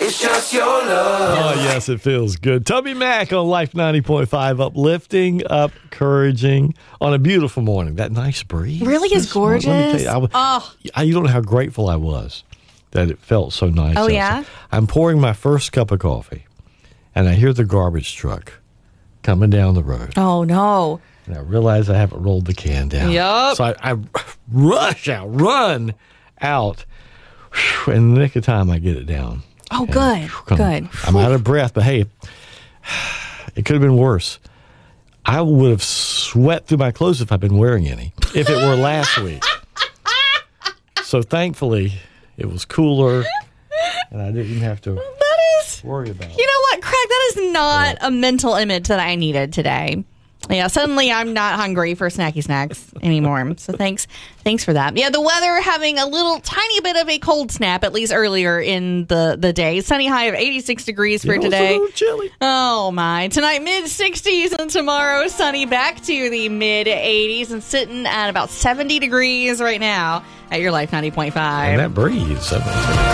It's just your love. Oh, yes, it feels good. Toby Mac on Life 90.5, uplifting, encouraging on a beautiful morning. That nice breeze. Really is gorgeous. Let me tell you, you don't know how grateful I was that it felt so nice. Oh, outside. yeah? I'm pouring my first cup of coffee, and I hear the garbage truck coming down the road. Oh, no. And I realize I haven't rolled the can down. Yup. So I run out. Whew, in the nick of time, I get it down. Oh, good. Good. I'm out of breath, but hey, it could have been worse. I would have sweat through my clothes if I'd been wearing any, if it were last week. So thankfully, it was cooler, and I didn't have to worry about it. You know what, Craig? That is not a mental image that I needed today. Yeah, suddenly I'm not hungry for snacky snacks anymore. So thanks for that. Yeah, the weather having a little tiny bit of a cold snap, at least earlier in the day. Sunny high of 86 degrees for today. It's a little chilly. Oh my. Tonight, mid-60s, and tomorrow, sunny back to the mid-80s and sitting at about 70 degrees right now at your Life 90.5. And that breeze.